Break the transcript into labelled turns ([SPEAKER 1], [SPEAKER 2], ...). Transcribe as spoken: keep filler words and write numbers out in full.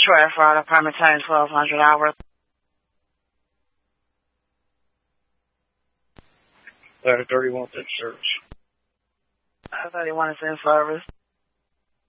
[SPEAKER 1] Detroit Fire Department, time twelve hundred hours.
[SPEAKER 2] Ladder thirty-one in service.
[SPEAKER 1] I thought he wanted in service.